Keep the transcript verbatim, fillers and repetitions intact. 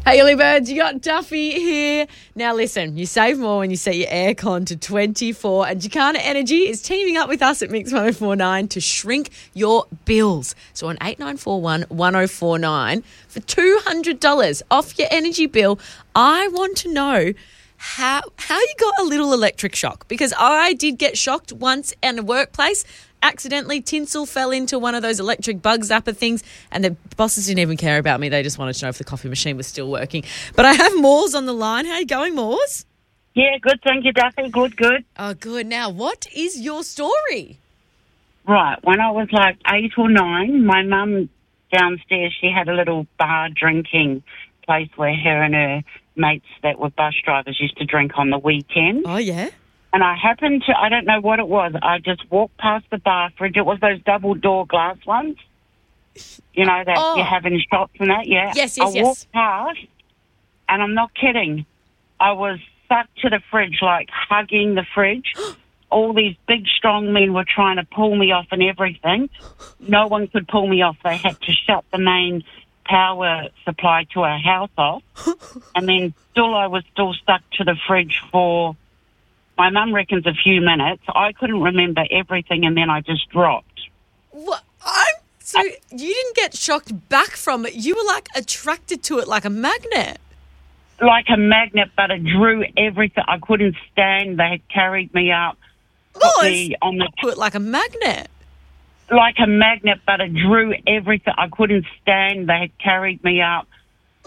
Hey, early birds, you got Duffy here. Now, listen, you save more when you set your aircon to twenty-four, and Jacana Energy is teaming up with us at Mix one oh four nine to shrink your bills. So on eight nine four one, one oh four nine for two hundred dollars off your energy bill, I want to know how how you got a little electric shock, because I did get shocked once in a workplace. Accidentally, tinsel fell into one of those electric bug zapper things, and the bosses didn't even care about me. They just wanted to know if the coffee machine was still working. But I have Moors on the line. How are you going, Moors? Yeah, good, thank you, Duffy. Good, good. Oh, good. Now, what is your story? Right, when I was like eight or nine, my mum downstairs, she had a little bar drinking place where her and her mates that were bus drivers used to drink on the weekend. Oh, yeah? And I happened to, I don't know what it was, I just walked past the bar fridge. It was those double door glass ones, you know, that Oh. you have in shops and that, yeah. Yes, yes, I yes. walked past, and I'm not kidding, I was stuck to the fridge, like hugging the fridge. All these big, strong men were trying to pull me off and everything. No one could pull me off. They had to shut the main power supply to our house off. And then still I was still stuck to the fridge for... My mum reckons a few minutes. I couldn't remember everything, and then I just dropped. What? I'm, so you didn't get shocked back from it. You were, like, attracted to it like a magnet. Like a magnet, but it drew everything. I couldn't stand. They had carried me out put Oh, me on the to it like a magnet. like a magnet, but it drew everything. I couldn't stand. They had carried me out,